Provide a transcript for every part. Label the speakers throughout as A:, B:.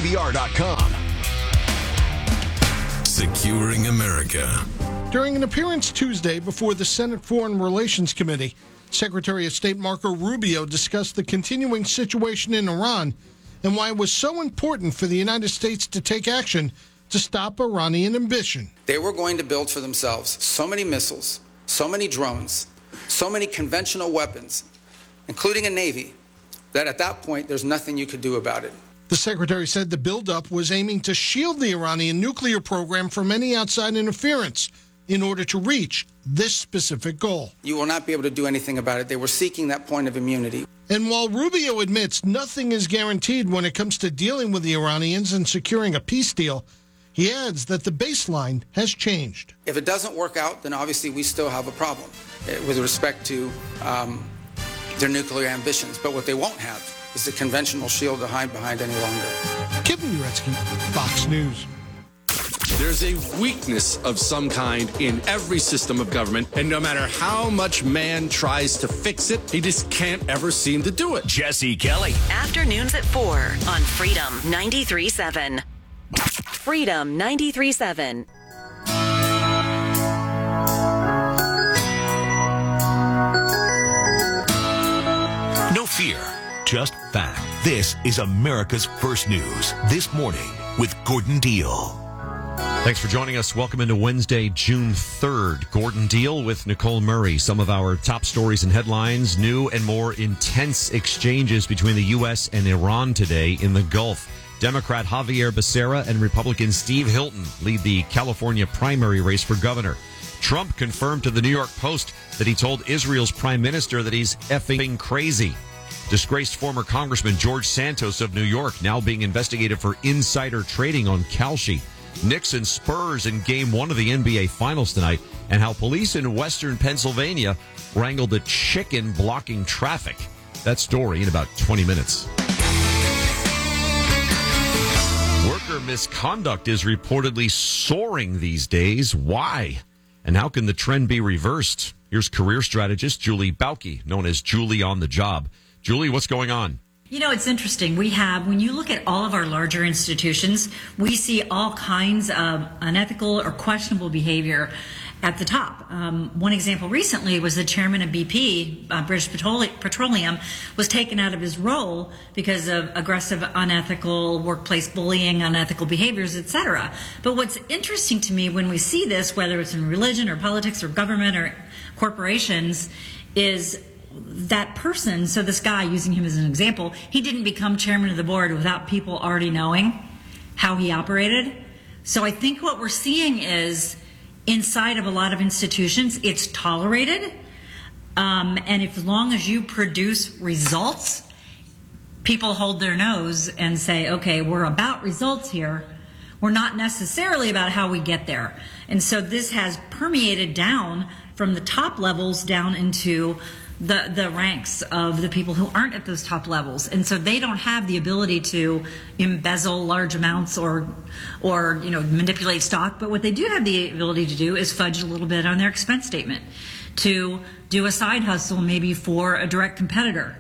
A: KBR.com. Securing America.
B: During an appearance Tuesday before the Senate Foreign Relations Committee, Secretary of State Marco Rubio discussed the continuing situation in Iran and why it was so important for the United States to take action to stop Iranian ambition.
C: They were going to build for themselves so many missiles, so many drones, so many conventional weapons, including a navy, that at that point there's nothing you could do about it.
B: The secretary said the buildup was aiming to shield the Iranian nuclear program from any outside interference in order to reach this specific goal.
C: You will not be able to do anything about it. They were seeking that point of immunity.
B: And while Rubio admits nothing is guaranteed when it comes to dealing with the Iranians and securing a peace deal, he adds that the baseline has changed.
C: If it doesn't work out, then obviously we still have a problem with respect to their nuclear ambitions. But what they won't have is the conventional shield to hide behind any longer.
B: Kevin Uretsky, Fox News.
D: There's a weakness of some kind in every system of government, and no matter how much man tries to fix it, he just can't ever seem to do it.
A: Jesse Kelly.
E: Afternoons at 4 on Freedom 93.7. Freedom 93.7.
A: No fear, just fact. This is America's First News. This morning with Gordon Deal.
F: Thanks for joining us. Welcome into Wednesday, June 3rd. Gordon Deal with Nicole Murray. Some of our top stories and headlines, new and more intense exchanges between the U.S. and Iran today in the Gulf. Democrat Javier Becerra and Republican Steve Hilton lead the California primary race for governor. Trump confirmed to the New York Post that he told Israel's prime minister that he's effing crazy. Disgraced former Congressman George Santos of New York now being investigated for insider trading on Kalshi. Knicks and Spurs in Game 1 of the NBA Finals tonight, and how police in western Pennsylvania wrangled a chicken blocking traffic. That story in about 20 minutes. Worker misconduct is reportedly soaring these days. Why? And how can the trend be reversed? Here's career strategist Julie Bauke, known as Julie on the Job. Julie, what's going on?
G: You know, it's interesting. When you look at all of our larger institutions, we see all kinds of unethical or questionable behavior at the top. One example recently was the chairman of BP, British Petroleum, was taken out of his role because of aggressive, unethical workplace bullying, unethical behaviors, etc. But what's interesting to me when we see this, whether it's in religion or politics or government or corporations, is that person, so this guy, using him as an example, he didn't become chairman of the board without people already knowing how he operated. So I think what we're seeing is inside of a lot of institutions, it's tolerated. And as long as you produce results, people hold their nose and say, okay, we're about results here. We're not necessarily about how we get there. And so this has permeated down from the top levels down into the ranks of the people who aren't at those top levels, and so they don't have the ability to embezzle large amounts or manipulate stock. But what they do have the ability to do is fudge a little bit on their expense statement, to do a side hustle maybe for a direct competitor,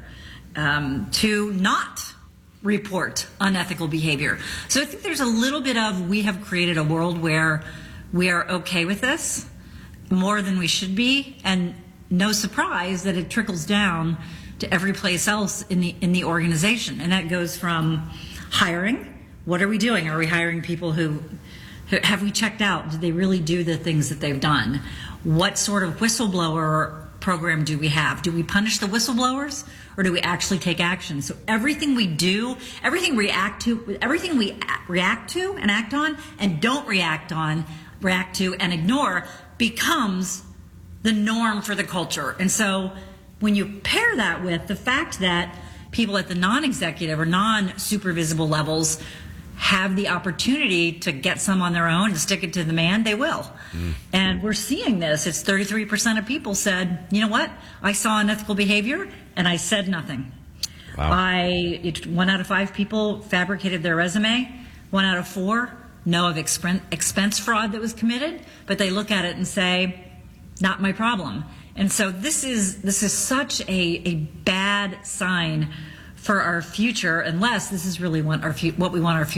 G: to not report unethical behavior. So I think there's a little bit of, we have created a world where we are okay with this more than we should be, and no surprise that it trickles down to every place else in the organization. And that goes from hiring. What are we doing? Are we hiring people who have we checked out? Did they really do the things that they've done? What sort of whistleblower program do we have? Do we punish the whistleblowers, or do we actually take action? So everything we do, everything we react to and act on and don't react to and ignore becomes the norm for the culture. And so when you pair that with the fact that people at the non-executive or non-supervisable levels have the opportunity to get some on their own and stick it to the man, they will. And we're seeing this. It's 33% of people said, you know what, I saw unethical behavior and I said nothing.
F: Wow.
G: 1 out of 5 people fabricated their resume. 1 out of 4 know of expense fraud that was committed, but they look at it and say, not my problem. And so this is such a bad sign for our future, unless this is really what we want our future